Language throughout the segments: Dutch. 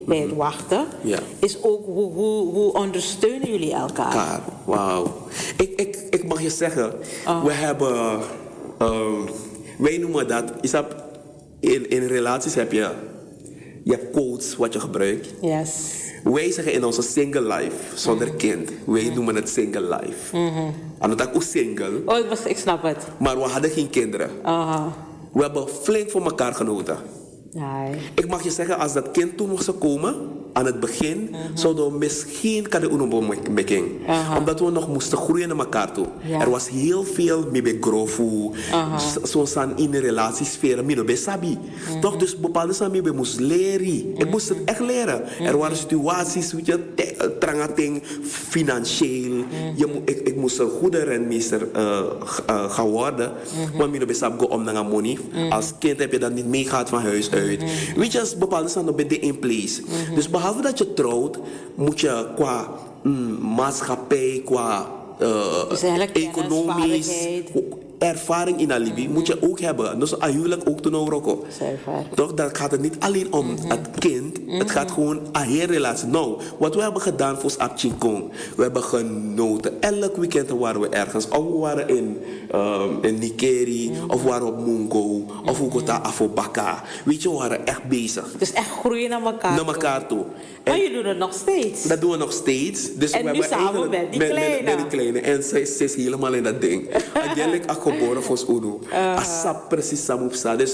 bij het wachten, is ook hoe ondersteunen jullie elkaar? Wauw. Ik mag je zeggen, we hebben, wij noemen dat, in relaties heb je hebt codes wat je gebruikt. Yes. Wij zeggen in onze single life, zonder kind, wij noemen het single life. En dat is ook single. Oh, ik snap het. Maar we hadden geen kinderen. We hebben flink voor elkaar genoten. Nee. Ik mag je zeggen, als dat kind toen nog zou komen, aan het begin, zouden we misschien making. Omdat we nog moesten groeien naar elkaar toe. Er was heel veel mee grofu, zoals in de relatiesfeer, mino besabi. Toch, dus bepaalde samen we moesten leren. Ik moest het echt leren. Er waren situaties, weet je, trangating, financieel. Ik moest een goede renmeester gaan worden. Want mino besab go om naar money. Als kind heb je dat niet meegaat van huis uit. Weet je, als bepaalde samen ben je in place. Dus behalve dat je trouwt, moet je qua maatschappij, qua economisch, ervaring in Alibi, moet je ook hebben. Dus eigenlijk ook te Rocco. Toch, dat gaat het niet alleen om het kind, het gaat gewoon aan heel relatie. Nou, wat we hebben gedaan voor Abchinkong, we hebben genoten. Elk weekend waren we ergens. Of we waren in Nikeri, of we waren op Mungo, of we gingen Afobaka. Weet je, we waren echt bezig. Dus echt groeien naar elkaar toe. Naar elkaar toe. Maar je doet het nog steeds. Dat doen we nog steeds. Dus en we nu samen met die kleine. Met die kleine. En zij is helemaal in dat ding. Eigenlijk is geboren voor Uno. Asap precies samen. Dus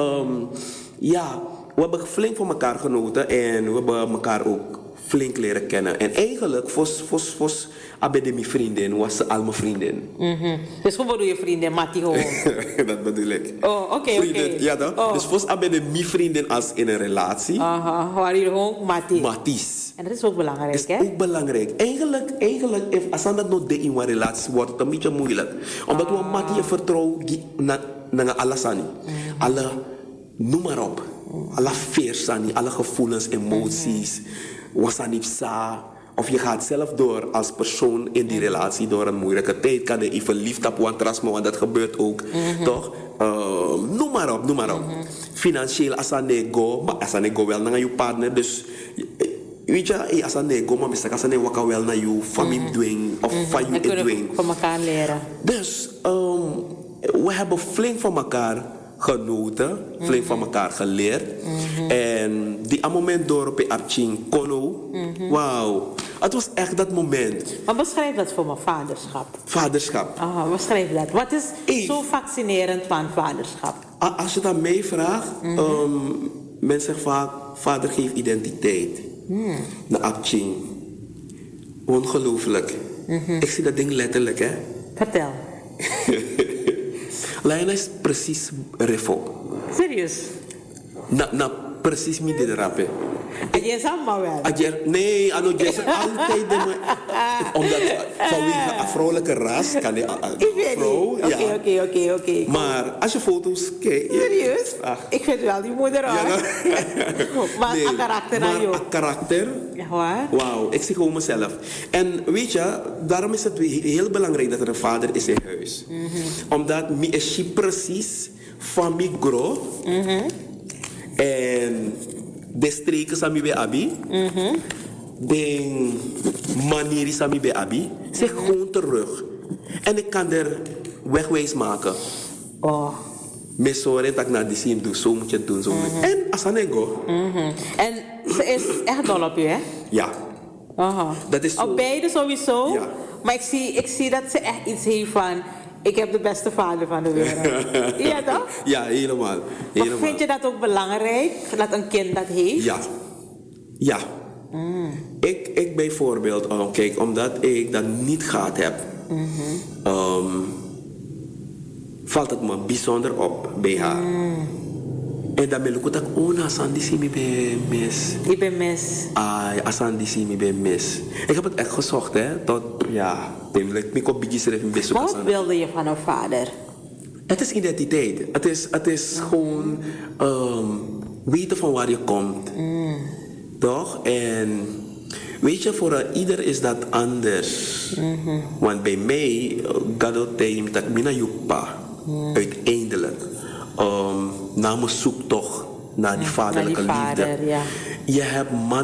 ja, we hebben flink van elkaar genoten. En we hebben elkaar ook flink leren kennen. En eigenlijk, voor mijn vriendin, was ze al mijn vriendin. Dus hoe bedoel je vriendin, Mati gewoon? Dat bedoel ik. Oh, oké. Ja, toch? Dus voor mijn vriendin als in een relatie. Waren jullie gewoon Mati? Matis. En dat is ook belangrijk, hè? Dat is ook belangrijk. Eigenlijk, als dat nog de in een relatie wordt het een beetje moeilijk. Omdat we Mati vertrouwen naar alles aan. Alle, noem maar op. Alle veers aan, alle gevoelens, emoties. Wasanipsa. Of je gaat zelf door als persoon in die relatie door een moeilijke tijd. Kan je even liefde op wantrasme, want dat gebeurt ook. Toch? Noem maar op. Financieel, als een go, maar als een go wel naar je partner. Dus, weet je, als een go, maar misschien als een waka wel naar je familie doen. Of van je doen. Van elkaar leren. Dus, we hebben flink van elkaar genoten, flink van elkaar geleerd. En die moment door op Arching Kono, wauw. Het was echt dat moment. Maar beschrijf dat voor mijn vaderschap. Vaderschap. Beschrijf dat. Wat is zo fascinerend van vaderschap? Als je dat meevraagt, mensen zeggen vaak, vader geeft identiteit. Naar Arching. Ongelooflijk. Ik zie dat ding letterlijk, hè. Vertel. Lina is precies refo. Serieus? Na precies niet de rappen. En je zag maar wel? Nee, je is altijd de omdat vanwege een vrouwelijke ras kan je vrouw. Oké. Maar als je foto's kijkt. Serieus? Ik vind wel die moeder hoor. Maar een karakter naar jou. Een karakter. Ja, waar? Wauw, ik zie gewoon mezelf. En weet je, daarom is het heel belangrijk dat er een vader is in huis. Omdat is precies van mij groot. En de streken sami bij Abi. De manier sami bij Abi. Zeg gewoon terug. En ik kan er wegwijs maken. Met zorgen dat ik naar die zin doe. Zo moet je het doen. Zo. En als aan go. En ze is echt dol op je, hè? Ja. Dat is zo. Op beide sowieso. Ja. Maar ik zie dat ze echt iets heeft van... Ik heb de beste vader van de wereld. Ja, toch? Ja, helemaal. Maar vind je dat ook belangrijk? Dat een kind dat heeft? Ja. Ik bijvoorbeeld, kijk, omdat ik dat niet gehad heb, valt het me bijzonder op bij haar. En dan ben ik ook, Asandi zie me bij mis. Ik ben mis. Asandi zie me bij mis. Ik heb het echt gezocht, hè, tot, ja, ik op biggie schrijven bij zoeken. Wat wilde je van een vader? Het is identiteit. Het is gewoon weten van waar je komt. Toch? En weet je, voor ieder is dat anders. Want bij mij, gadot tegen dat mina jupa, uiteindelijk, na mijn zoektocht naar die vaderlijke Naar die liefde. vader, ja. Je hebt mannen